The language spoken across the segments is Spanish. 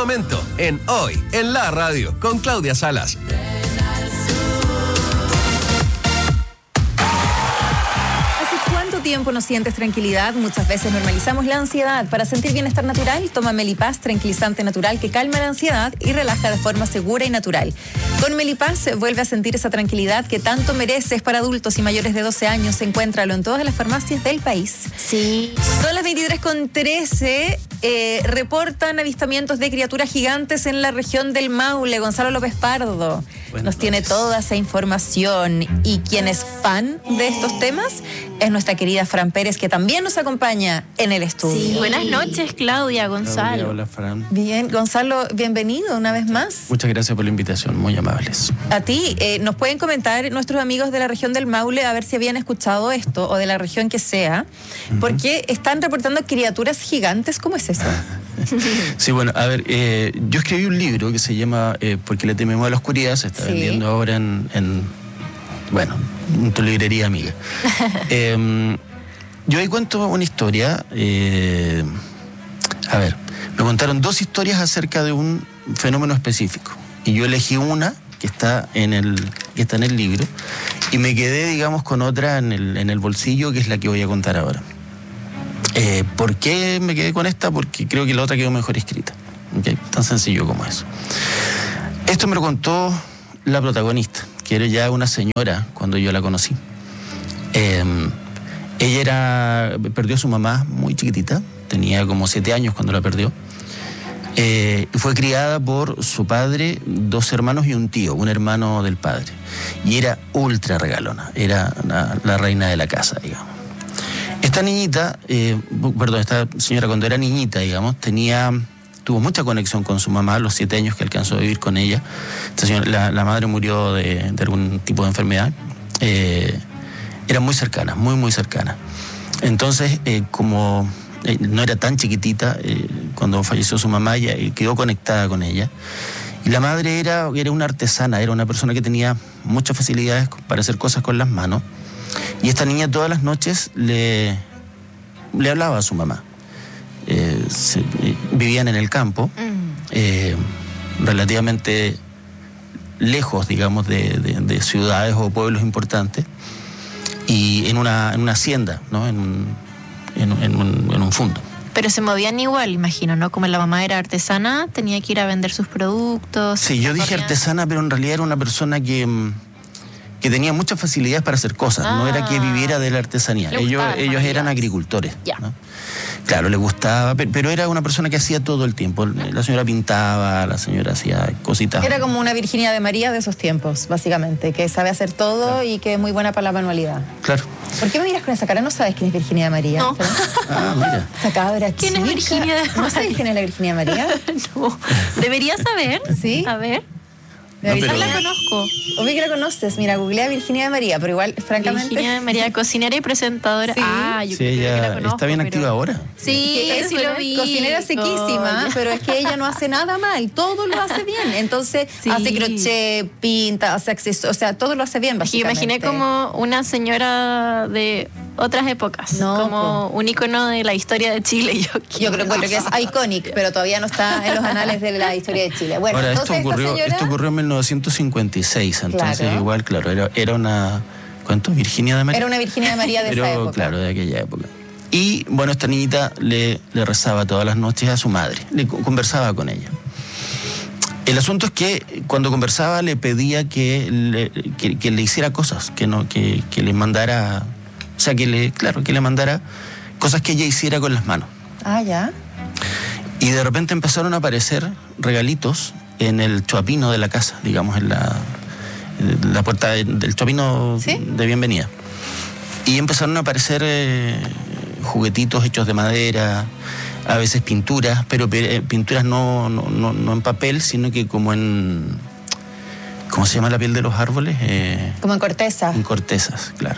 momento en Hoy en la Radio con Claudia Salas. Tiempo no sientes tranquilidad, muchas veces normalizamos la ansiedad. Para sentir bienestar natural, toma Melipaz, tranquilizante natural que calma la ansiedad y relaja de forma segura y natural. Con Melipaz vuelve a sentir esa tranquilidad que tanto mereces. Para adultos y mayores de 12 años. Encuéntralo en todas las farmacias del país. Sí. Son las 23:13. Reportan avistamientos de criaturas gigantes en la región del Maule. Gonzalo López Pardo nos tiene toda esa información. Y quien es fan de estos temas es nuestra querida Fran Pérez, que también nos acompaña en el estudio. Sí. Buenas noches, Claudia, Gonzalo. Hola, Fran. Bien, Gonzalo, bienvenido una vez más. Muchas gracias por la invitación, muy amables. A ti, nos pueden comentar nuestros amigos de la región del Maule a ver si habían escuchado esto, o de la región que sea, porque están reportando criaturas gigantes. ¿Cómo es eso? Sí, bueno, a ver, yo escribí un libro que se llama Porque le tememos a la oscuridad, se está vendiendo ahora en tu librería amiga. Yo ahí cuento una historia. A ver, me contaron 2 historias acerca de un fenómeno específico. Y yo elegí una que está en el libro y me quedé, digamos, con otra en el bolsillo, que es la que voy a contar ahora. ¿Por qué me quedé con esta? Porque creo que la otra quedó mejor escrita. ¿Okay? Tan sencillo como eso. Esto me lo contó la protagonista, que era ya una señora cuando yo la conocí. Ella perdió a su mamá muy chiquitita, tenía como 7 años cuando la perdió. Y fue criada por su padre, 2 hermanos y un tío, un hermano del padre. Y era ultra regalona, era la reina de la casa, digamos. Esta niñita, esta señora cuando era niñita, digamos, tuvo mucha conexión con su mamá, los 7 años que alcanzó a vivir con ella. Esta señora, la madre murió de algún tipo de enfermedad. Era muy cercana, muy, muy cercana. Entonces, como no era tan chiquitita, cuando falleció su mamá, ella quedó conectada con ella. Y la madre era una artesana, era una persona que tenía muchas facilidades para hacer cosas con las manos. Y esta niña todas las noches le hablaba a su mamá. Vivían en el campo, relativamente lejos, digamos, de ciudades o pueblos importantes, y en una hacienda, ¿no? en un fondo. Pero se movían igual, imagino, ¿no? Como la mamá era artesana, tenía que ir a vender sus productos. Sí, yo dije artesana, pero en realidad era una persona que tenía muchas facilidades para hacer cosas, no era que viviera de la artesanía. Ellos eran agricultores, ¿no? Claro, le gustaba, pero era una persona que hacía todo el tiempo. La señora pintaba, la señora hacía cositas. Era como una Virginia de María de esos tiempos, básicamente, que sabe hacer todo y que es muy buena para la manualidad. Claro. ¿Por qué me miras con esa cara? ¿No sabes quién es Virginia de María? No. Mira. Esa cabra ¿Quién chica. es Virginia de María? ¿No sabes quién es la Virginia de María? No. Debería saber. ¿Sí? A ver. No, pero... la conozco. Obvio que la conoces. Mira, googlea Virginia de María, pero igual, francamente... Virginia de María, cocinera y presentadora. Sí. Yo Sí, creo que la ella conozco, está bien pero... activa ahora. Sí, Sí lo vi. Cocinera sequísima, pero es que ella no hace nada mal, todo lo hace bien. Entonces hace crochet, pinta, hace accesorios, o sea, todo lo hace bien, básicamente. Imaginé como una señora de otras épocas, como un icono de la historia de Chile. Yo creo que es iconic, pero todavía no está en los anales de la historia de Chile. Bueno, ahora, entonces esto ocurrió en 1956, entonces claro. Igual, claro, era una... ¿Cuánto? ¿Virginia de María? Era una Virginia de María de esa época. Claro, de aquella época. Y bueno, esta niñita le rezaba todas las noches a su madre, conversaba con ella. El asunto es que cuando conversaba le pedía que le hiciera cosas, que le mandara, o sea, que le mandara cosas que ella hiciera con las manos. Ah, ya. Y de repente empezaron a aparecer regalitos en el choapino de la casa, digamos, en la puerta del choapino de bienvenida. Y empezaron a aparecer juguetitos hechos de madera, a veces pinturas, pero pinturas no en papel, sino que como en... ¿Cómo se llama la piel de los árboles? Como en corteza. En cortezas, claro.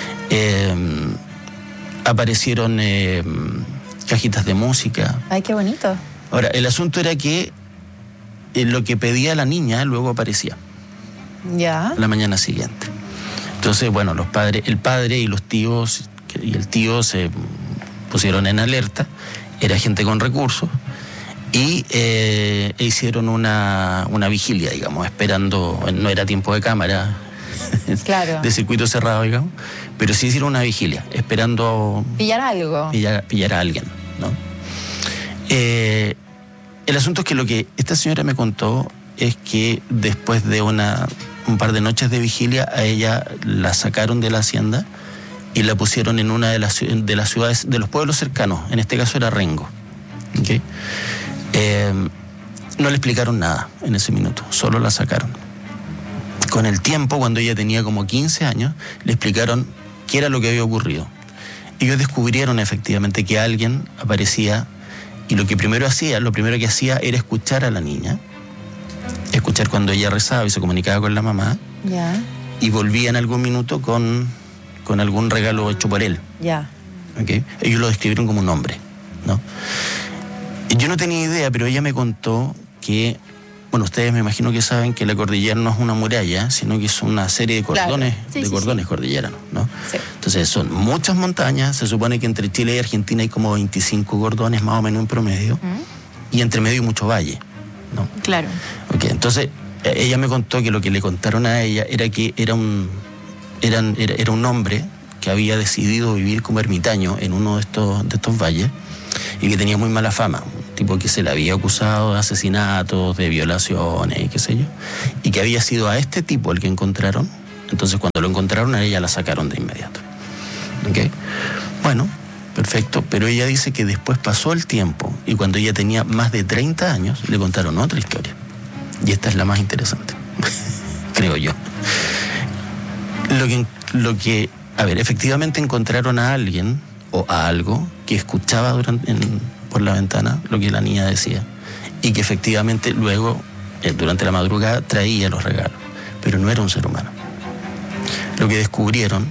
Aparecieron cajitas de música. Ay, qué bonito. Ahora, el asunto era que lo que pedía la niña luego aparecía. Ya. La mañana siguiente. Entonces, bueno, el padre y los tíos y el tío se pusieron en alerta. Era gente con recursos. Y hicieron una vigilia, digamos, esperando, no era tiempo de cámara, Claro. de circuito cerrado, digamos, pero sí hicieron una vigilia, esperando Pillar algo. pillar a alguien, ¿no? El asunto es que lo que esta señora me contó es que después de un par de noches de vigilia, a ella la sacaron de la hacienda y la pusieron en una de las ciudades, de los pueblos cercanos, en este caso era Rengo. ¿Okay? No le explicaron nada en ese minuto, solo la sacaron. Con el tiempo, cuando ella tenía como 15 años, le explicaron qué era lo que había ocurrido. Ellos descubrieron efectivamente que alguien aparecía y lo primero que hacía era escuchar a la niña, escuchar cuando ella rezaba y se comunicaba con la mamá, Ya. y volvía en algún minuto con algún regalo hecho por él. Ya. ¿Okay? Ellos lo describieron como un hombre, ¿no? Yo no tenía idea, pero ella me contó que, bueno, ustedes me imagino que saben que la cordillera no es una muralla, sino que es una serie de cordones, Claro. Sí, cordones cordilleranos, ¿no? Sí. Entonces son muchas montañas, se supone que entre Chile y Argentina hay como 25 cordones más o menos en promedio, y entre medio mucho valle, ¿no? Claro. Okay, entonces ella me contó que lo que le contaron a ella era que era un hombre que había decidido vivir como ermitaño en uno de estos valles y que tenía muy mala fama, un tipo que se le había acusado de asesinatos, de violaciones y qué sé yo, y que había sido a este tipo el que encontraron. Entonces cuando lo encontraron a ella la sacaron de inmediato. ¿Okay? Bueno, perfecto, pero ella dice que después pasó el tiempo y cuando ella tenía más de 30 años le contaron otra historia, y esta es la más interesante creo yo. A ver, efectivamente encontraron a alguien o a algo que escuchaba por la ventana lo que la niña decía y que efectivamente luego, durante la madrugada, traía los regalos, pero no era un ser humano. Lo que descubrieron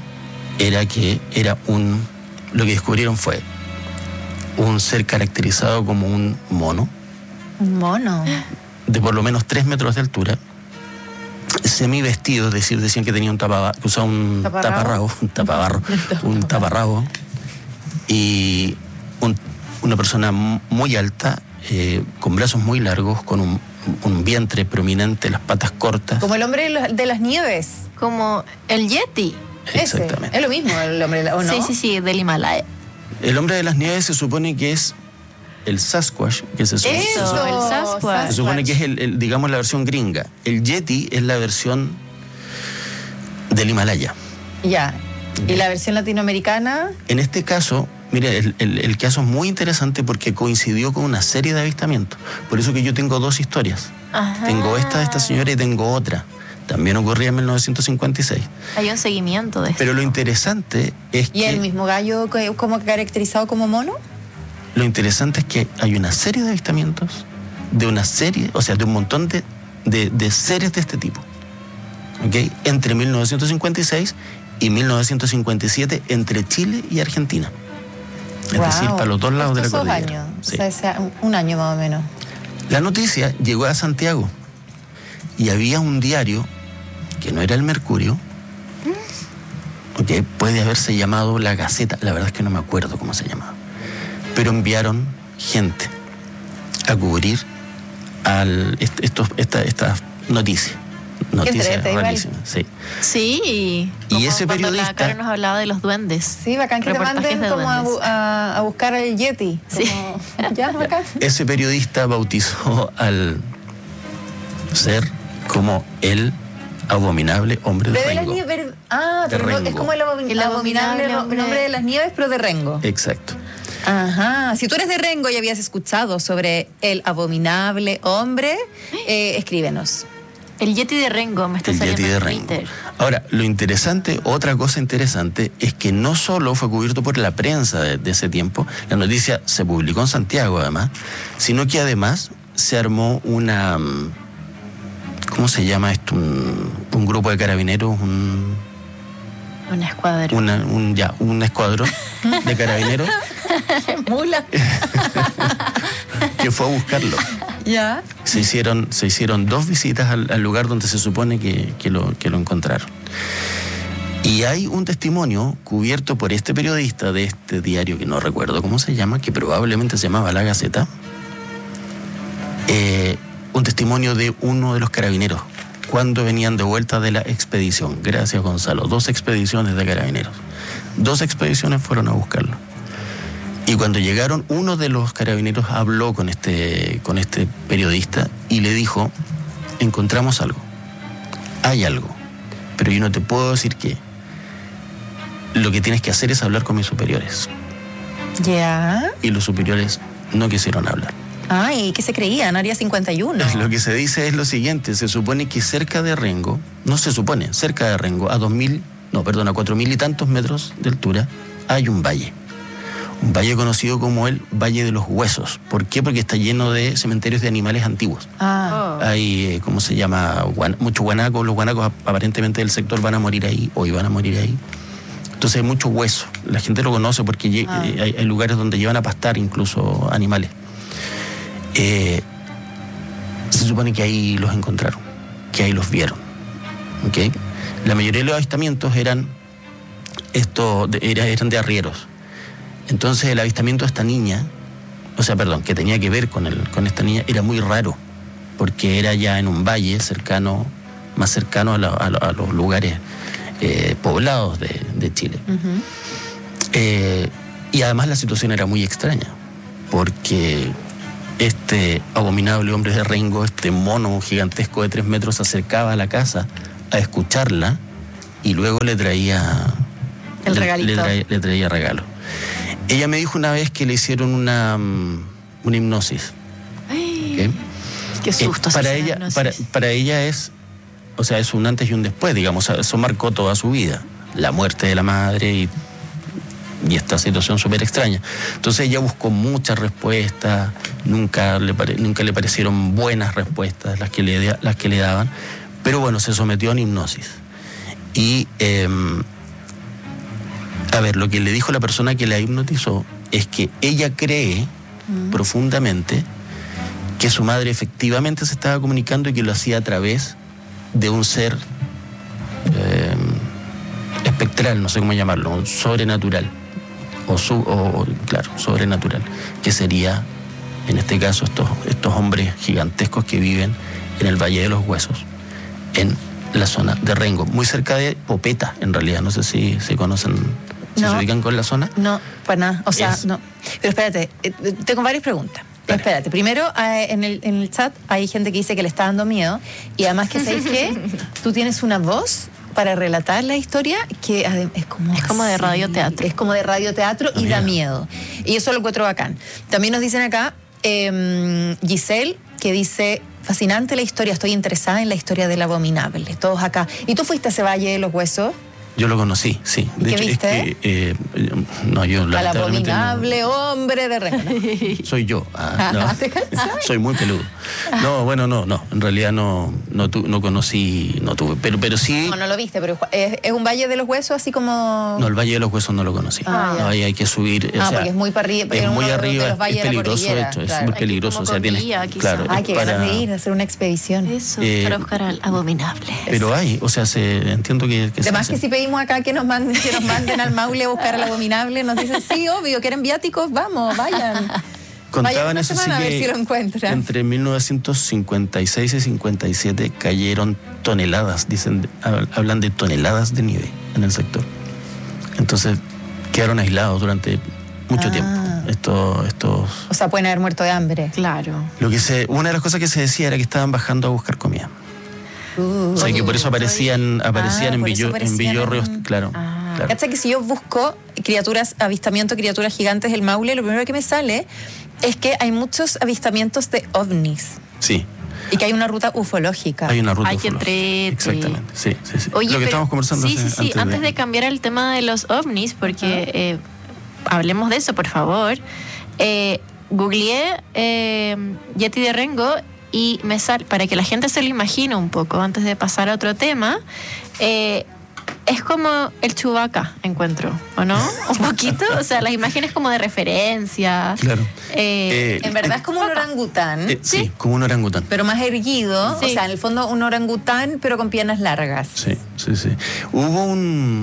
fue un ser caracterizado como un mono. Un mono. De por lo menos 3 metros de altura, semivestido, es decir, decían que tenía que usaba un taparrabo, y una persona muy alta, con brazos muy largos, con un vientre prominente, las patas cortas. Como el hombre de las nieves. Como el Yeti. Exactamente. Ese. Es lo mismo el hombre, ¿o no? Sí, del Himalaya. El hombre de las nieves se supone que es el Sasquatch, que se supone, el Sasquatch. se supone que es digamos la versión gringa. El Yeti es la versión del Himalaya. Ya. ¿Y la versión latinoamericana? En este caso, mire, el caso es muy interesante porque coincidió con una serie de avistamientos. Por eso que yo tengo 2 historias. Ajá. Tengo esta de esta señora y tengo otra. También ocurría en 1956. Hay un seguimiento de esto. Pero lo interesante es ¿Y el mismo gallo como caracterizado como mono? Lo interesante es que hay una serie de avistamientos de un montón de seres de este tipo. ¿Okay? Entre 1956 y 1957 entre Chile y Argentina. Es decir, para los dos lados de la cordillera. Años, Sí. o sea, un año más o menos. La noticia llegó a Santiago y había un diario que no era el Mercurio, que puede haberse llamado La Gaceta, la verdad es que no me acuerdo cómo se llamaba, pero enviaron gente a cubrir estas noticias rarísimas. Sí. Sí, Y ese cuando periodista... la Caro nos hablaba de los duendes. Sí, bacán que te Reportajes manden de como duendes. a buscar el Yeti. Sí. Como, ya, bacán. Ese periodista bautizó al ser como el abominable hombre de De las Rengo. nieves. De pero no, es Rengo. como el abominable abominable nombre de las nieves, pero de Rengo. Exacto. Ajá. Si tú eres de Rengo y habías escuchado sobre el abominable hombre, escríbenos. El Yeti de Rengo me está El saliendo Yeti de en Rengo. Twitter. Ahora, otra cosa interesante es que no solo fue cubierto por la prensa de ese tiempo, la noticia se publicó en Santiago además, sino que además se armó una... ¿Cómo se llama esto? Un grupo de carabineros, Un escuadrón. un escuadrón de carabineros Mula. que fue a buscarlo. Ya. Se hicieron 2 visitas al lugar donde se supone que lo encontraron. Y hay un testimonio cubierto por este periodista de este diario, que no recuerdo cómo se llama, que probablemente se llamaba La Gaceta, un testimonio de uno de los carabineros cuando venían de vuelta de la expedición. Gracias, Gonzalo. 2 expediciones de carabineros. 2 expediciones fueron a buscarlo. Y cuando llegaron, uno de los carabineros habló con este periodista y le dijo: encontramos algo, hay algo, pero yo no te puedo decir qué. Lo que tienes que hacer es hablar con mis superiores. Ya. Y los superiores no quisieron hablar. Ay, ¿qué se creían? Área 51. Lo que se dice es lo siguiente: se supone que cerca de Rengo, no se supone, cerca de Rengo, a 4.000 y tantos metros de altura, hay un valle. Un valle conocido como el Valle de los Huesos. ¿Por qué? Porque está lleno de cementerios de animales antiguos. Hay, ¿cómo se llama? Muchos guanacos. Los guanacos aparentemente del sector van a morir ahí, o iban a morir ahí. Entonces hay mucho hueso. La gente lo conoce porque hay lugares donde llevan a pastar incluso animales. Se supone que ahí los encontraron, que ahí los vieron. ¿Okay? La mayoría de los avistamientos eran de arrieros. Entonces el avistamiento de esta niña, que tenía que ver con esta niña, era muy raro, porque era ya en un valle más cercano a los lugares poblados de Chile. Y además la situación era muy extraña, porque este abominable hombre de Rengo, este mono gigantesco de 3 metros, se acercaba a la casa a escucharla y luego le traía el regalito. Le traía regalo. Ella me dijo una vez que le hicieron una hipnosis. ¿Okay? Qué susto. Para ella es un antes y un después, digamos. Eso marcó toda su vida. La muerte de la madre y esta situación súper extraña. Entonces ella buscó muchas respuestas, nunca le parecieron buenas respuestas las que le daban, pero bueno, se sometió a una hipnosis. Y lo que le dijo la persona que la hipnotizó es que ella cree profundamente que su madre efectivamente se estaba comunicando y que lo hacía a través de un ser espectral, no sé cómo llamarlo, un sobrenatural, sobrenatural, que sería, en este caso, estos hombres gigantescos que viven en el Valle de los Huesos, en la zona de Rengo, muy cerca de Popeta, en realidad. No sé si se conocen, si se ubican con la zona. No, para nada, no. Pero espérate, tengo varias preguntas. Dale. Espérate, primero en el chat hay gente que dice que le está dando miedo, y además que sabéis que tú tienes una voz para relatar la historia que es como de radioteatro. Es como de radioteatro y da miedo. Y eso lo encuentro bacán. También nos dicen acá, Giselle, que dice: fascinante la historia, estoy interesada en la historia del abominable. Todos acá. ¿Y tú fuiste a ese Valle de los Huesos? Yo lo conocí, sí. De hecho, ¿viste? Es que, yo al abominable hombre de Rengo. Soy yo. Soy muy peludo. No. En realidad no conocí, no tuve. Pero sí. No lo viste, pero es un Valle de los Huesos, así como. No, el Valle de los Huesos no lo conocí. Ahí hay que subir. Porque es muy para arriba. Es muy arriba, es peligroso, de hecho. Claro. Es muy peligroso. Tienes. Claro. Hay que ganas de ir a hacer una expedición. Eso, para buscar al abominable. Pero entiendo que además que si pedimos acá que nos manden al Maule a buscar al abominable, nos dicen: sí, obvio, ¿quieren viáticos? Vamos, vayan. Contaban eso sí, que a ver si lo encuentran. Entre 1956 y 57 cayeron toneladas, hablan de toneladas de nieve en el sector. Entonces quedaron aislados durante mucho tiempo. O sea, pueden haber muerto de hambre. Claro. Una de las cosas que se decía era que estaban bajando a buscar comida. O sea, que por eso aparecían en Villorrios, claro. Claro. ¿Cachai? Que si yo busco avistamiento de criaturas gigantes del Maule, lo primero que me sale es que hay muchos avistamientos de ovnis. Sí. Y que hay una ruta ufológica. Hay una ruta ufológica. Exactamente, sí. Oye, lo que estamos conversando antes de cambiar el tema de los ovnis, porque hablemos de eso, por favor. Googleé Yeti de Rengo y me sale, para que la gente se lo imagine un poco, antes de pasar a otro tema, es como el Chewbacca, encuentro, ¿o no? Un poquito, o sea, las imágenes como de referencia. Claro. En verdad es como un orangután. Sí, como un orangután. Pero más erguido, sí. O sea, en el fondo un orangután, pero con piernas largas. Sí. Hubo un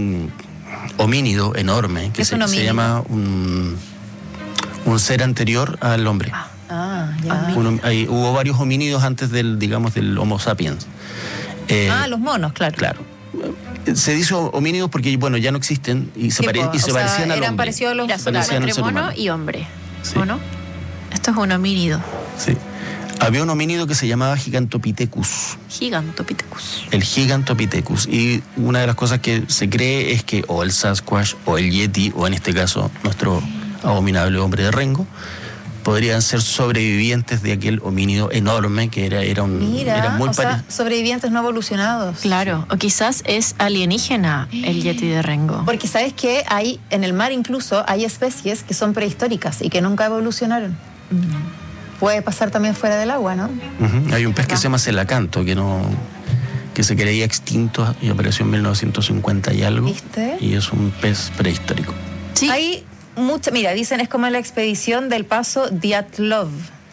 homínido enorme que se llama un ser anterior al hombre. Hubo varios homínidos antes del Homo sapiens. Los monos, claro. Claro. Se dice homínidos porque, bueno, ya no existen y se parecían al eran hombre. parecidos a los entre mono y hombre, sí. ¿o no? Esto es un homínido. Sí. Había un homínido que se llamaba Gigantopithecus. Gigantopithecus. El Gigantopithecus. Y una de las cosas que se cree es que o el Sasquatch o el Yeti, o en este caso nuestro abominable hombre de Rengo, podrían ser sobrevivientes de aquel homínido enorme que era muy sobrevivientes no evolucionados. Claro, o quizás es alienígena el Yeti de Rengo. Porque sabes que hay, en el mar incluso, hay especies que son prehistóricas y que nunca evolucionaron. Puede pasar también fuera del agua, ¿no? Hay un pez que se llama celacanto, que se creía extinto y apareció en 1950 y algo. ¿Viste? Y es un pez prehistórico. Sí. Hay mira, dicen es como la expedición del paso Dyatlov.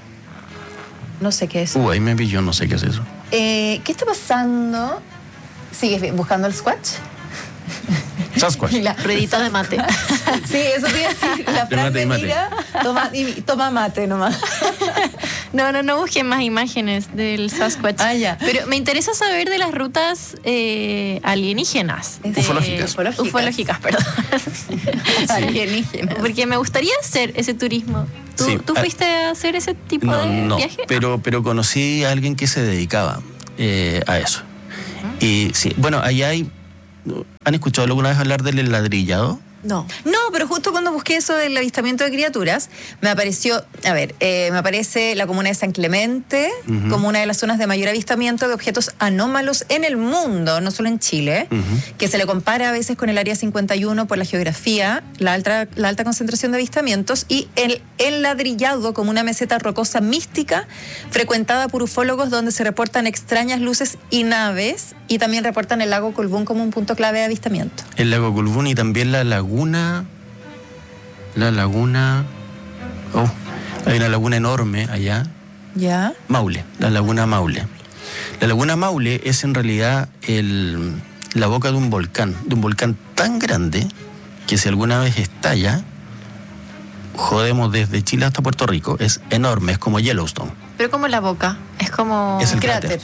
No sé qué es. Ahí me pilló, no sé qué es eso. ¿Qué está pasando? ¿Sigues buscando el Squatch? Sasquatch. Ruedita de mate. Sí, eso te iba a decir. La Fran me mira, toma mate nomás. No busquen más imágenes del Sasquatch. Ya. Pero me interesa saber de las rutas alienígenas. Ufológicas, perdón. Alienígenas. Porque me gustaría hacer ese turismo. ¿Tú fuiste a hacer ese tipo de viaje? Pero conocí a alguien que se dedicaba a eso. Y sí, bueno, allá hay... ¿Han escuchado alguna vez hablar del enladrillado? No, pero justo cuando busqué eso del avistamiento de criaturas, me apareció, me aparece la comuna de San Clemente como una de las zonas de mayor avistamiento de objetos anómalos en el mundo, no solo en Chile, que se le compara a veces con el Área 51 por la geografía, la alta concentración de avistamientos, y el enladrillado como una meseta rocosa mística frecuentada por ufólogos donde se reportan extrañas luces y naves, y también reportan el lago Colbún como un punto clave de avistamiento. El lago Colbún y también la laguna, hay una laguna enorme allá. ¿Ya? Maule, la laguna Maule. La laguna Maule es en realidad la boca de un volcán tan grande que si alguna vez estalla, jodemos desde Chile hasta Puerto Rico. Es enorme, es como Yellowstone. Pero como la boca, es como... Es el cráter.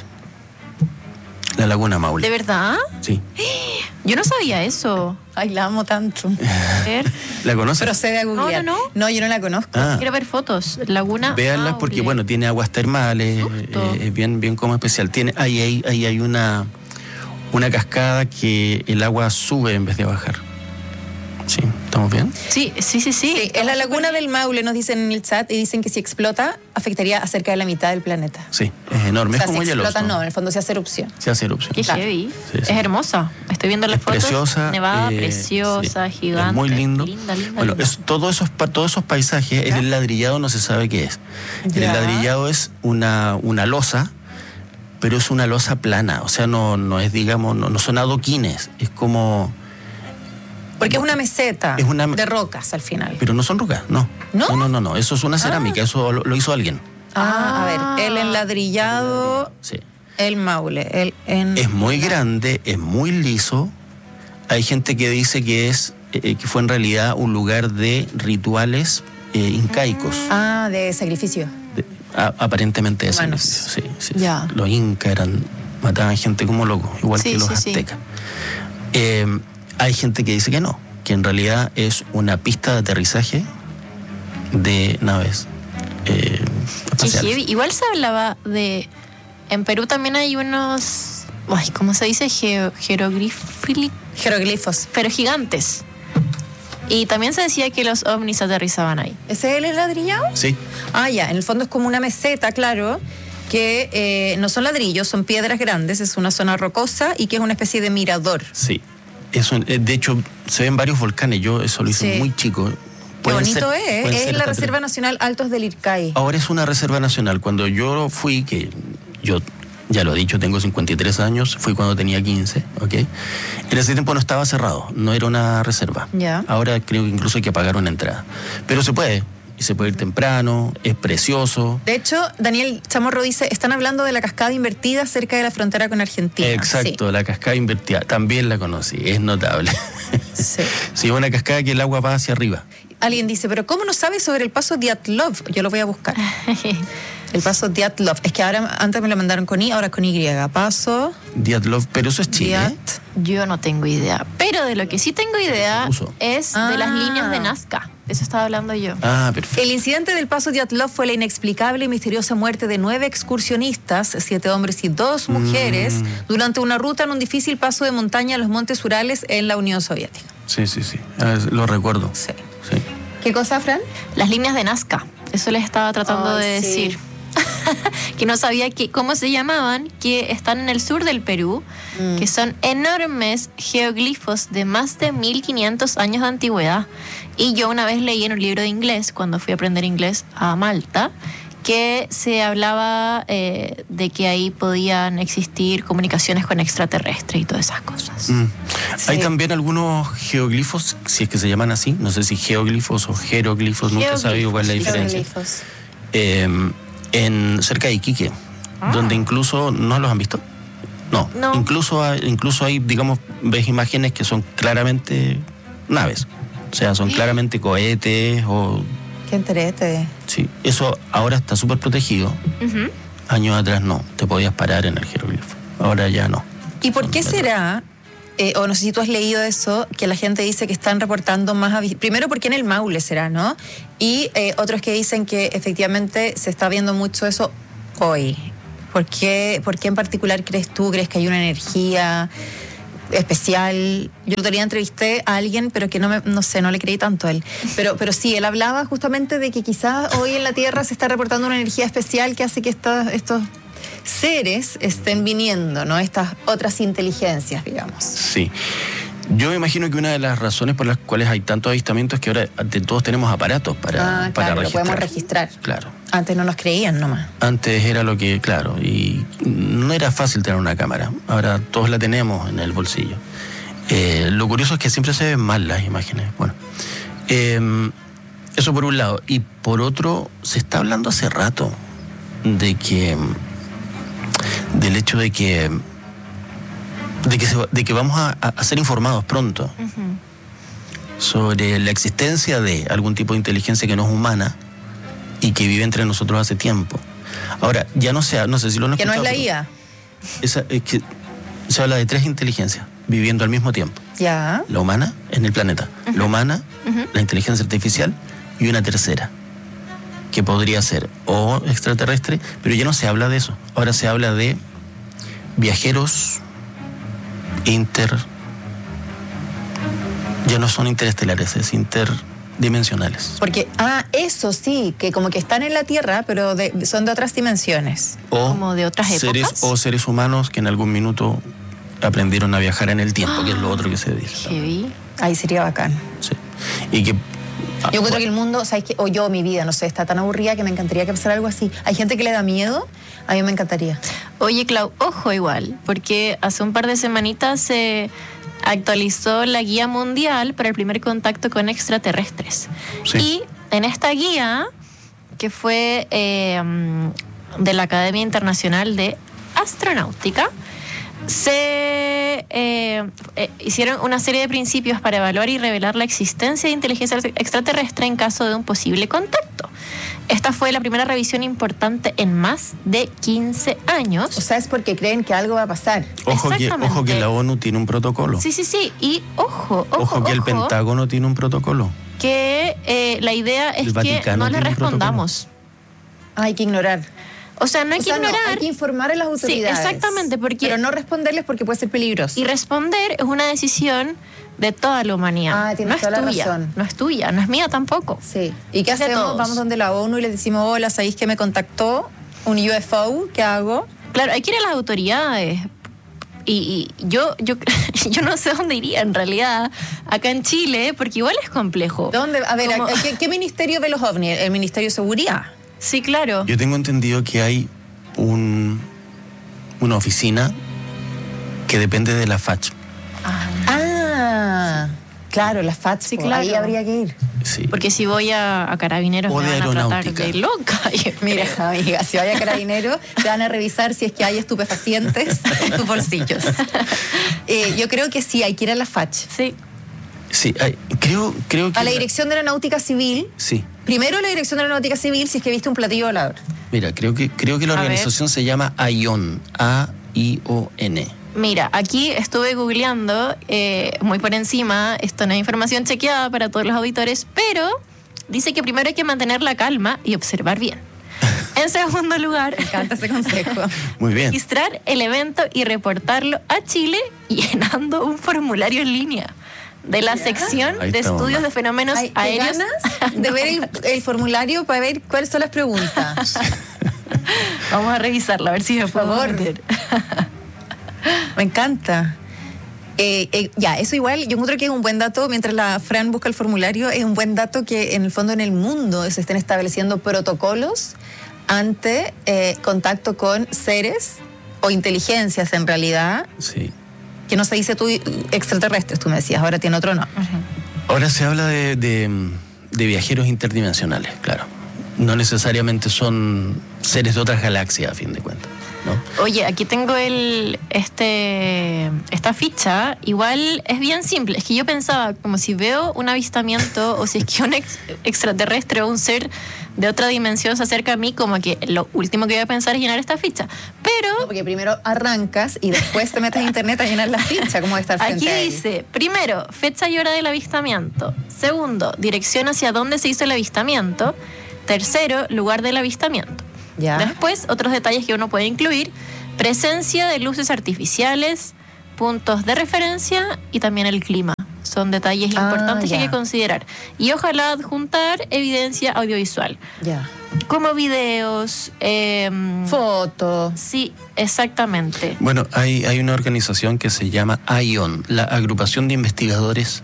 La laguna Maule. ¿De verdad? Sí. Yo no sabía eso. Ay, la amo tanto. A ver. ¿La conoces? Procede a googlear. No, yo no la conozco. Quiero ver fotos. Laguna Véanlas Maule. porque, bueno, tiene aguas termales, es bien como especial. Ahí hay una cascada que el agua sube en vez de bajar. Sí, ¿estamos bien? Sí. Es la laguna del Maule, nos dicen en el chat, y dicen que si explota, afectaría a cerca de la mitad del planeta. Sí, es enorme. O sea, es como si explota, Yellowstone. no, en el fondo se hace erupción. Se hace erupción. Qué heavy. Sí. Es hermosa. Estoy viendo las fotos. Preciosa. Nevada, preciosa, sí. gigante. Es muy lindo. Linda. Bueno, todos esos paisajes, el enladrillado no se sabe qué es. El enladrillado es una losa, pero es una losa plana. O sea, no es, digamos, no son adoquines. Es como... Porque es una meseta de rocas al final. Pero no son rocas, no. No. Eso es una cerámica, eso lo hizo alguien. A ver, el enladrillado, sí. El Maule. Es muy grande, es muy liso. Hay gente que dice que fue en realidad un lugar de rituales incaicos. De sacrificio. Aparentemente de humanos. sacrificio, sí. Ya. Los incas mataban gente como locos, igual que los aztecas. Hay gente que dice que no, que en realidad es una pista de aterrizaje de naves espaciales. Igual se hablaba de... En Perú también hay unos... ¿Cómo se dice? Jeroglifos. Pero gigantes. Y también se decía que los ovnis aterrizaban ahí. ¿Ese es el enladrillado? Sí. Ya. En el fondo es como una meseta, claro, que no son ladrillos, son piedras grandes, es una zona rocosa y que es una especie de mirador. Sí. De hecho, se ven varios volcanes. Yo eso lo hice muy chico. Qué bonito es la Reserva Nacional Altos del Ircay. Ahora es una reserva nacional. Cuando yo fui, que yo ya lo he dicho, tengo 53 años, fui cuando tenía 15, ¿ok? En ese tiempo no estaba cerrado, no era una reserva. Ya. Ahora creo que incluso hay que pagar una entrada. Pero se puede, y se puede ir temprano, es precioso. De hecho, Daniel Chamorro dice, están hablando de la cascada invertida cerca de la frontera con Argentina. Exacto, la cascada invertida, también la conocí, es notable. Sí, una cascada que el agua va hacia arriba. Alguien dice, pero ¿cómo no sabes sobre el paso Dyatlov? Yo lo voy a buscar. El paso Dyatlov. Es que ahora, antes me lo mandaron con I, ahora con Y. Paso Dyatlov, pero eso es Chile. Yo no tengo idea. Pero de lo que sí tengo idea es de las líneas de Nazca. De eso estaba hablando yo. Ah, perfecto. El incidente del paso Dyatlov fue la inexplicable y misteriosa muerte de 9 excursionistas, 7 hombres y 2 mujeres, durante una ruta en un difícil paso de montaña a los Montes Urales en la Unión Soviética. Sí. Lo recuerdo. Sí. Sí. ¿Qué cosa, Fran? Las líneas de Nazca. Eso les estaba tratando de sí. decir. Que no sabía cómo se llamaban, que están en el sur del Perú, que son enormes geoglifos de más de 1500 años de antigüedad. Y yo una vez leí en un libro de inglés, cuando fui a aprender inglés a Malta, que se hablaba de que ahí podían existir comunicaciones con extraterrestres y todas esas cosas. Sí. Hay también algunos geoglifos, si es que se llaman así, no sé si geoglifos o jeroglifos, nunca he sabido cuál es la diferencia. Cerca de Iquique, donde incluso, ¿no los han visto? No. Incluso hay, digamos, ves imágenes que son claramente naves, o sea, son claramente cohetes o... Qué interés. Sí, eso ahora está súper protegido. Años atrás no, te podías parar en el jeroglifo, ahora ya no. ¿Y por qué será, o no sé si tú has leído eso, que la gente dice que están reportando más... Primero, porque en el Maule será, ¿no? Y otros que dicen que efectivamente se está viendo mucho eso hoy. ¿Por qué en particular crees que hay una energía especial? Yo el otro día entrevisté a alguien, pero que no le creí tanto a él. Pero sí, él hablaba justamente de que quizás hoy en la Tierra se está reportando una energía especial que hace que estos seres estén viniendo, ¿no? Estas otras inteligencias, digamos. Sí. Yo me imagino que una de las razones por las cuales hay tantos avistamientos es que ahora todos tenemos aparatos para registrar. Lo podemos registrar. Claro. Antes no nos creían nomás. Antes era lo que, claro, y no era fácil tener una cámara. Ahora todos la tenemos en el bolsillo. Lo curioso es que siempre se ven mal las imágenes. Bueno, eso por un lado. Y por otro, se está hablando hace rato del hecho de que vamos a ser informados pronto sobre la existencia de algún tipo de inteligencia que no es humana y que vive entre nosotros hace tiempo. Ahora, ya no sé si lo han escuchado. Que no es la IA. Es que se habla de 3 inteligencias viviendo al mismo tiempo. Ya. La humana en el planeta, la humana, la inteligencia artificial y una tercera, que podría ser o extraterrestre, pero ya no se habla de eso. Ahora se habla de viajeros ya no son interestelares, es interdimensionales. Porque, eso sí, que como que están en la Tierra, pero son de otras dimensiones. O como de otras épocas. O seres humanos que en algún minuto aprendieron a viajar en el tiempo, que es lo otro que se dice. Heavy. Ahí sería bacán. Sí. Y que... Yo encuentro que el mundo, ¿sabes qué? O yo, mi vida, no sé, está tan aburrida que me encantaría que pasara algo así. Hay gente que le da miedo, a mí me encantaría. Oye, Clau, ojo igual, porque hace un par de semanitas se actualizó la guía mundial para el primer contacto con extraterrestres. Sí. Y en esta guía, que fue de la Academia Internacional de Astronáutica, se hicieron una serie de principios para evaluar y revelar la existencia de inteligencia extraterrestre en caso de un posible contacto. Esta fue la primera revisión importante en más de 15 años. O sea, es porque creen que algo va a pasar. Ojo que la ONU tiene un protocolo. Sí. Y ojo que el Pentágono tiene un protocolo. Que la idea es que no le respondamos. Hay que ignorar. O sea, no hay que ignorar. No, hay que informar a las autoridades. Sí, exactamente. Pero no responderles porque puede ser peligroso. Y responder es una decisión de toda la humanidad. Tienes toda la razón. No es tuya, no es mía tampoco. Sí. ¿Y qué hacemos? Todos. Vamos donde la ONU y les decimos, hola, ¿sabéis que me contactó un UFO? ¿Qué hago? Claro, hay que ir a las autoridades. Y yo no sé dónde iría en realidad acá en Chile, porque igual es complejo. ¿Dónde? A ver, ¿qué ministerio ve los ovnis? ¿El Ministerio de Seguridad? Sí, claro. Yo tengo entendido que hay una oficina que depende de la FACH. Claro, la FACH. Sí, claro. Ahí habría que ir. Sí. Porque si voy a Carabineros o me van a tratar de loca. Mira, amiga, si vaya a Carabineros te van a revisar si es que hay estupefacientes en tus bolsillos. Yo creo que sí, hay que ir a la FACH. Sí. Sí, creo que... A la Dirección de Aeronáutica Civil. Sí. Primero la Dirección de Aeronáutica Civil, si es que viste un platillo volador. Mira, creo que la organización se llama AION, A-I-O-N. Mira, aquí estuve googleando muy por encima, esto no es información chequeada para todos los auditores, pero dice que primero hay que mantener la calma y observar bien. En segundo lugar, Me encanta ese consejo. Muy bien. registrar el evento y reportarlo a Chile llenando un formulario en línea de la sección Ahí de estamos estudios mal. de fenómenos ¿Hay aéreos. ganas de ver el formulario para ver cuáles son las preguntas? Vamos a revisarlo, a ver si me puedo favor. meter. Me encanta. Ya, eso igual, yo encuentro que es un buen dato, mientras la Fran busca el formulario, es un buen dato que en el fondo en el mundo se estén estableciendo protocolos ante contacto con seres o inteligencias en realidad, Sí. que no se dice tú extraterrestres, tú me decías, ahora tiene otro nombre. Ahora se habla de viajeros interdimensionales, claro. No necesariamente son seres de otras galaxias, a fin de cuentas, ¿no? Oye, aquí tengo esta ficha. Igual es bien simple. Es que yo pensaba, como si veo un avistamiento o si es que un extraterrestre o un ser de otra dimensión se acerca a mí, como que lo último que voy a pensar es llenar esta ficha. Pero No, porque primero arrancas y después te metes a internet a llenar la ficha, como estar frente aquí a él. dice, primero, fecha y hora del avistamiento. Segundo, dirección hacia dónde se hizo el avistamiento. Tercero, lugar del avistamiento. Ya. Después, otros detalles que uno puede incluir: presencia de luces artificiales, puntos de referencia y también el clima. Son detalles importantes que hay ya. que considerar. Y ojalá adjuntar evidencia audiovisual, Ya. como videos. Foto. Sí, exactamente. Bueno, hay una organización que se llama AION, la Agrupación de Investigaciones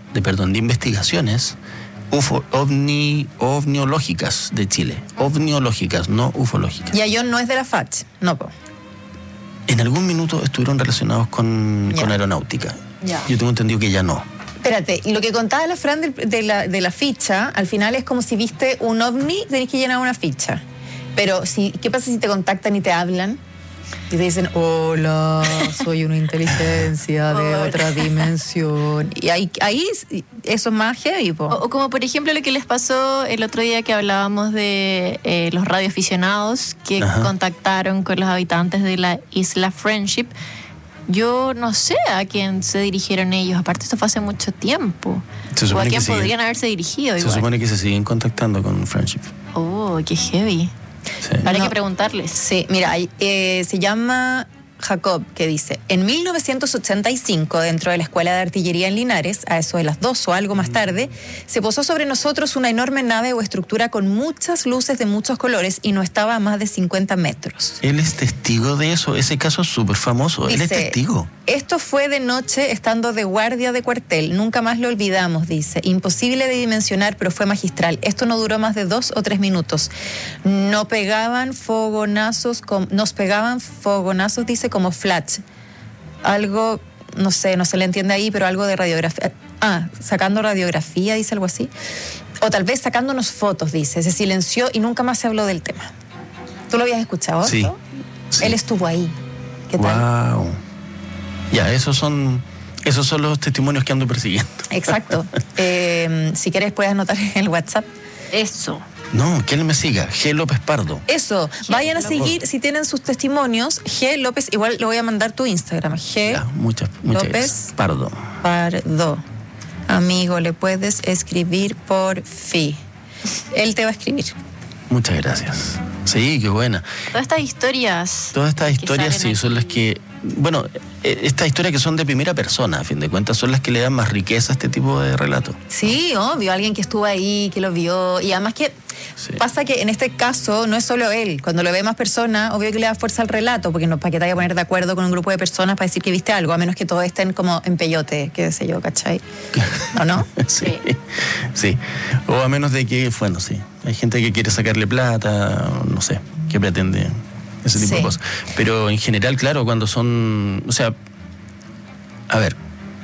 ovniológicas de Chile. Ovniológicas, no ufológicas. Y Ayón no es de la FACH. No, po. En algún minuto estuvieron relacionados con Ya. aeronáutica. Ya. Yo tengo entendido que ya no. Espérate, y lo que contaba la Fran de la ficha, al final es como si viste un ovni, tenés que llenar una ficha. Pero ¿qué pasa si te contactan y te hablan? Y te dicen, hola, soy una inteligencia de Hola. otra dimensión. Y ahí eso es más heavy, po. O como por ejemplo lo que les pasó el otro día que hablábamos de los radioaficionados que Ajá. contactaron con los habitantes de la isla Friendship. Yo no sé a quién se dirigieron ellos, aparte esto fue hace mucho tiempo. Se O a supone quién que siguen. podrían haberse dirigido Se igual. supone que se siguen contactando con Friendship. Oh, qué heavy. Sí. Habrá No. que preguntarles. Sí, mira, se llama Jacob, que dice, en 1985, dentro de la Escuela de Artillería en Linares, a eso de las 2 o algo más tarde, se posó sobre nosotros una enorme nave o estructura con muchas luces de muchos colores y no estaba a más de 50 metros. Él es testigo de eso. Ese caso es súper famoso. Él es Dice, testigo. esto fue de noche estando de guardia de cuartel. Nunca más lo olvidamos, dice. Imposible de dimensionar, pero fue magistral. Esto no duró más de 2 o 3 minutos. Nos pegaban fogonazos, dice, como flash. Algo, no se le entiende ahí, pero algo de radiografía. Sacando radiografía, dice algo así. O tal vez sacándonos fotos, dice. Se silenció y nunca más se habló del tema. ¿Tú lo habías escuchado? Sí. ¿no? Sí. Él estuvo ahí. ¿Qué tal? Wow. Ya, esos son los testimonios que ando persiguiendo. Exacto. Si quieres puedes anotar en el WhatsApp. Eso. No, que él me siga. G. López Pardo. Eso, vayan a López. seguir si tienen sus testimonios. G. López, igual le voy a mandar tu Instagram. G. Ya, muchas López. gracias. Pardo. Pardo. Amigo, le puedes escribir por fi. Él te va a escribir. Muchas gracias. Sí, qué buena. Todas estas historias. Todas estas que historias salen sí son las que... Bueno, estas historias que son de primera persona, a fin de cuentas, son las que le dan más riqueza a este tipo de relato. Sí, obvio, alguien que estuvo ahí, que lo vio. Y además que Sí. pasa que en este caso no es solo él. Cuando lo ve más personas, obvio que le da fuerza al relato, porque no para que te vaya a poner de acuerdo con un grupo de personas para decir que viste algo, a menos que todos estén como en peyote, qué sé yo, ¿cachai? ¿O no? Sí, sí. O a menos de que, bueno, sí. Hay gente que quiere sacarle plata, no sé, que pretende ese tipo Sí. de cosas. Pero en general, claro, cuando son... O sea, a ver.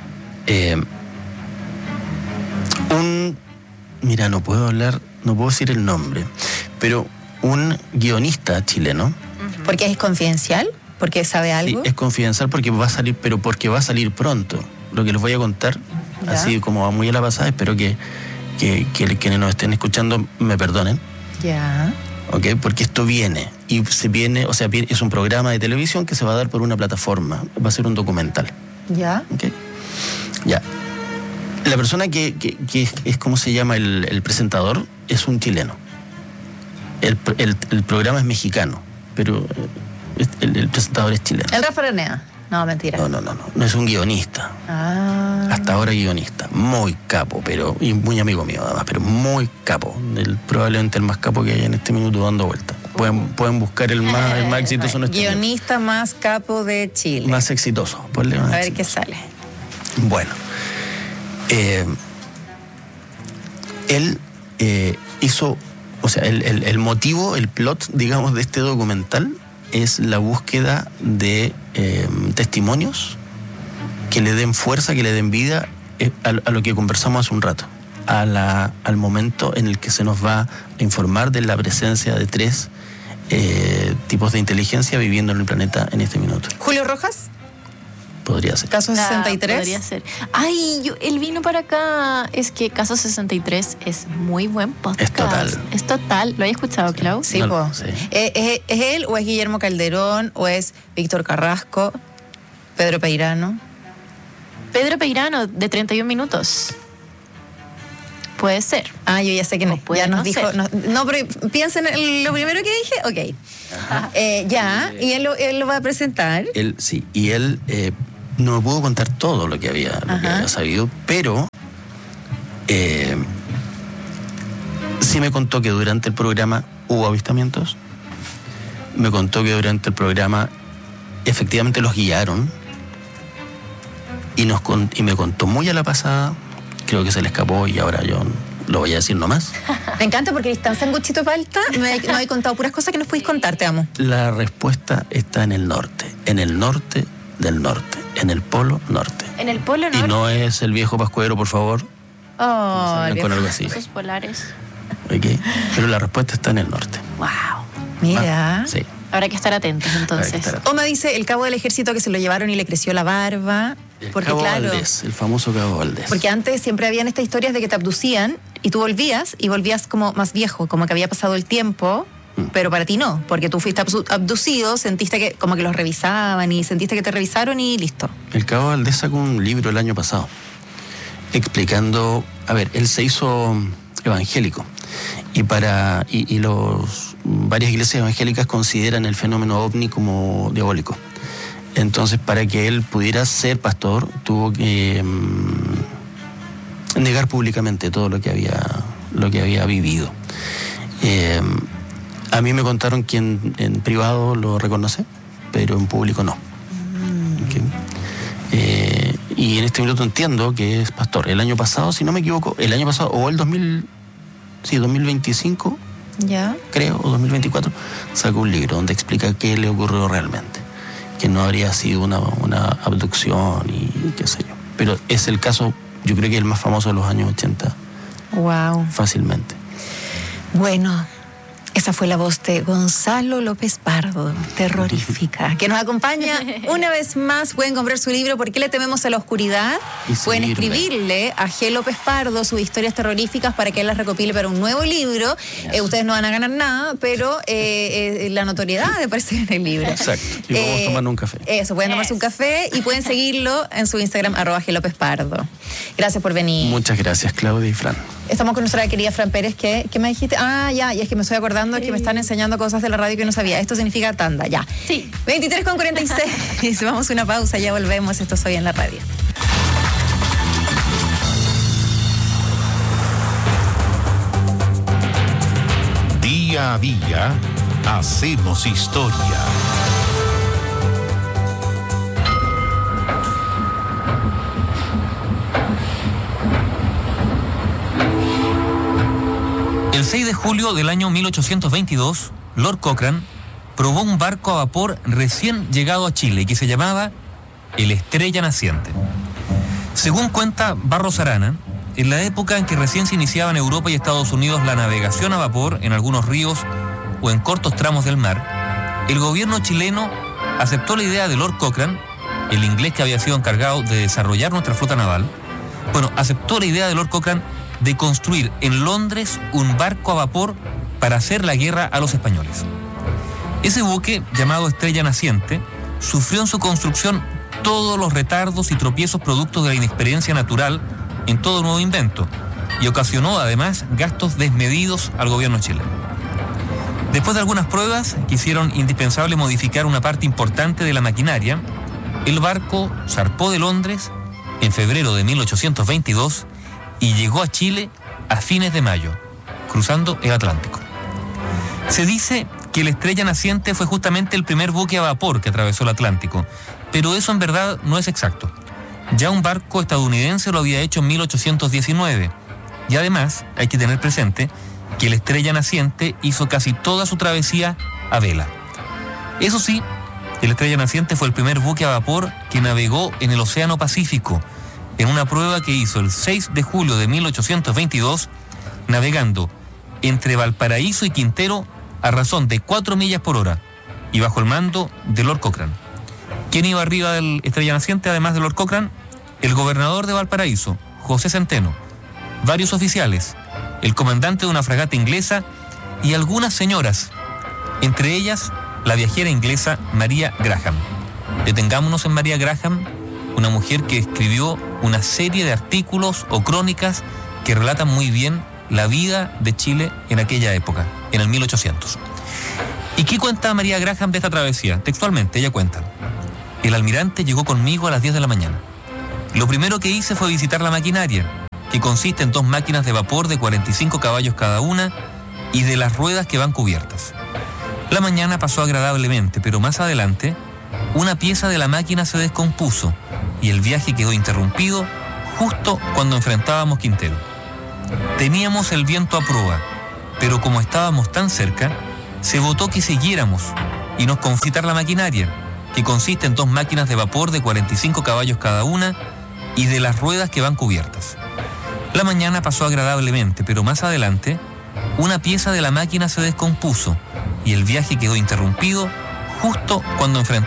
Mira, no puedo decir el nombre, pero un guionista chileno... Porque es confidencial, porque sabe algo. Sí, es confidencial porque va a salir, pero porque va a salir pronto. Lo que les voy a contar Ya. Así como muy a la pasada, espero que quienes nos estén escuchando me perdonen. Ya. ¿Ok? Porque esto viene, y es un programa de televisión que se va a dar por una plataforma, va a ser un documental. Ya. ¿Ok? Ya. La persona que es ¿cómo se llama? El presentador es un chileno. El programa es mexicano, pero el presentador es chileno. El Rafa Aranea. No, mentira. No es un guionista. Hasta ahora guionista, muy capo, y muy amigo mío además, pero muy capo, probablemente el más capo que hay en este minuto dando vuelta. Pueden buscar el más exitoso en este guionista más capo de Chile. Más exitoso. Ponle más a ver exitoso. qué sale. Bueno, él hizo, el motivo, el plot, digamos, de este documental es la búsqueda de testimonios que le den fuerza, que le den vida a lo que conversamos hace un rato, al momento en el que se nos va a informar de la presencia de 3 tipos de inteligencia viviendo en el planeta en este minuto. ¿Julio Rojas? Podría ser. ¿Caso 63? Podría ser. Ay, él vino para acá. Es que Caso 63 es muy buen podcast. Es total. Es total. ¿Lo has escuchado, Clau? Sí, No, po. sí. ¿Es él o es Guillermo Calderón o es Víctor Carrasco, Pedro Peirano? Pedro Peirano, de 31 minutos. Puede ser. Ah, yo ya sé quién O es. puede Ya nos no dijo. ser. No, pero piensen en lo primero que dije. Ok. Ya, y él lo va a presentar. Él, sí, y él no me pudo contar todo lo que había sabido, pero sí me contó que durante el programa hubo avistamientos, me contó que durante el programa efectivamente los guiaron y me contó muy a la pasada, creo que se le escapó y ahora yo lo voy a decir nomás. Me encanta porque eres tan sanguchito palta. Me he contado puras cosas que nos podéis contar, te amo. La respuesta está en el norte del norte, en el polo norte. En el Polo Norte. Y no es el viejo pascuero, por favor. Oh, No se con algo así. Esos polares. ¿Ok? Pero la respuesta está en el norte. Wow. mira. Sí. Habrá que estar atentos entonces. Habrá que estar atentos. Oma dice, el cabo del ejército que se lo llevaron y le creció la barba. Porque Cabo claro, Valdés, el famoso Cabo Valdés. porque antes siempre habían estas historias de que te abducían y tú volvías como más viejo, como que había pasado el tiempo, pero para ti no, porque tú fuiste abducido, sentiste que como que los revisaban y sentiste que te revisaron y listo. El Cabo Valdés sacó un libro el año pasado explicando, él se hizo evangélico y varias iglesias evangélicas consideran el fenómeno ovni como diabólico. Entonces, para que él pudiera ser pastor, tuvo que negar públicamente todo lo que había vivido. A mí me contaron que en privado lo reconoce, pero en público no. Okay. Y en este minuto entiendo que es pastor. El año pasado, si no me equivoco, o el 2025, ¿Ya? creo, o 2024, sacó un libro donde explica qué le ocurrió realmente. Que no habría sido una abducción y qué sé yo. Pero es el caso, yo creo que el más famoso de los años 80, Wow. fácilmente. Bueno, esa fue la voz de Gonzalo López Pardo, terrorífica, que nos acompaña una vez más. Pueden comprar su libro ¿Por qué le tememos a la oscuridad? Y Pueden seguirme. escribirle a G. López Pardo sus historias terroríficas para que él las recopile para un nuevo libro. Ustedes no van a ganar nada, pero la notoriedad de aparecer en el libro. Exacto. Y vamos tomando un café. Eso, pueden tomarse un café y pueden seguirlo en su Instagram, @G. López Pardo. Gracias por venir. Muchas gracias, Claudia y Fran. Estamos con nuestra querida Fran Pérez. ¿Qué me dijiste? Ah, ya, y es que me estoy acordando que me están enseñando cosas de la radio que no sabía. Esto significa tanda, ya. Sí. 23:46. Vamos a una pausa, ya volvemos. Esto es Hoy en la Radio. Día a día, hacemos historia. El 6 de julio del año 1822, Lord Cochrane probó un barco a vapor recién llegado a Chile que se llamaba el Estrella Naciente. Según cuenta Barros Arana, en la época en que recién se iniciaba en Europa y Estados Unidos la navegación a vapor en algunos ríos o en cortos tramos del mar, el gobierno chileno aceptó la idea de Lord Cochrane, el inglés que había sido encargado de desarrollar nuestra flota naval, Bueno, aceptó la idea de Lord Cochrane de construir en Londres un barco a vapor para hacer la guerra a los españoles. Ese buque, llamado Estrella Naciente, sufrió en su construcción todos los retardos y tropiezos productos de la inexperiencia natural en todo nuevo invento, y ocasionó además gastos desmedidos al gobierno chileno. Después de algunas pruebas que hicieron indispensable modificar una parte importante de la maquinaria, el barco zarpó de Londres en febrero de 1822 y llegó a Chile a fines de mayo, cruzando el Atlántico. Se dice que el Estrella Naciente fue justamente el primer buque a vapor que atravesó el Atlántico, pero eso en verdad no es exacto. Ya un barco estadounidense lo había hecho en 1819, y además hay que tener presente que el Estrella Naciente hizo casi toda su travesía a vela. Eso sí, el Estrella Naciente fue el primer buque a vapor que navegó en el Océano Pacífico, en una prueba que hizo el 6 de julio de 1822, navegando entre Valparaíso y Quintero a razón de 4 millas por hora y bajo el mando de Lord Cochrane. ¿Quién iba arriba del Estrella Naciente además de Lord Cochrane? El gobernador de Valparaíso, José Centeno, varios oficiales, el comandante de una fragata inglesa y algunas señoras, entre ellas la viajera inglesa María Graham. Detengámonos en María Graham, una mujer que escribió una serie de artículos o crónicas que relatan muy bien la vida de Chile en aquella época, en el 1800. ¿Y qué cuenta María Graham de esta travesía? Textualmente, ella cuenta: el almirante llegó conmigo a las 10 de la mañana. Lo primero que hice fue visitar la maquinaria, que consiste en 2 máquinas de vapor de 45 caballos cada una y de las ruedas que van cubiertas. La mañana pasó agradablemente, pero más adelante una pieza de la máquina se descompuso y el viaje quedó interrumpido justo cuando enfrentábamos Quintero. Teníamos el viento a proa, pero como estábamos tan cerca, se votó que siguiéramos y nos confitar la maquinaria, que consiste en 2 máquinas de vapor de 45 caballos cada una y de las ruedas que van cubiertas. La mañana pasó agradablemente, pero más adelante una pieza de la máquina se descompuso y el viaje quedó interrumpido justo cuando enfrentamos